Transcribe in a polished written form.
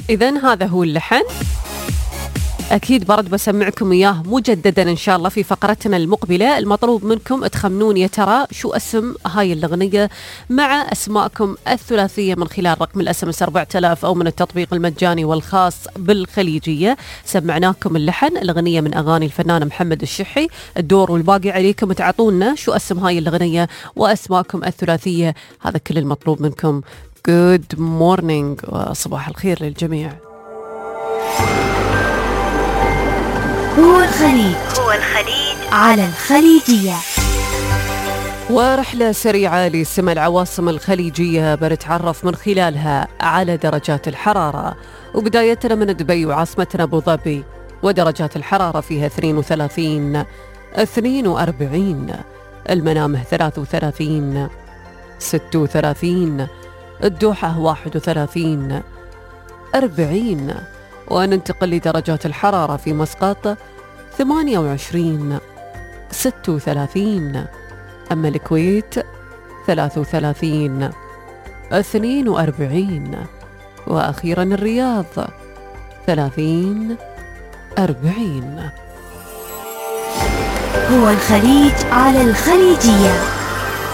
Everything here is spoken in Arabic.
إذن هذا هو اللحن. أكيد برد بسمعكم إياه مجددا إن شاء الله في فقرتنا المقبلة. المطلوب منكم تخمنون يا ترى شو اسم هاي الأغنية مع أسماءكم الثلاثية من خلال رقم الSMS 4000 أو من التطبيق المجاني والخاص بالخليجية. سمعناكم اللحن، الأغنية من أغاني الفنان محمد الشحي. الدور والباقي عليكم تعطونا شو اسم هاي الأغنية وأسماءكم الثلاثية. هذا كل المطلوب منكم. Good morning وصباح الخير للجميع. هو الخليج على الخليجية. ورحلة سريعة لسمع العواصم الخليجية بنتعرف من خلالها على درجات الحرارة، وبدايتنا من دبي وعاصمتنا أبو ظبي، ودرجات الحرارة فيها 32 42، المنامه 33 36، الدوحة 31 40. وننتقل لدرجات الحرارة في مسقط 28 36، أما الكويت 33 42، وأخيرا الرياض 30 40. هو الخليج على الخليجية.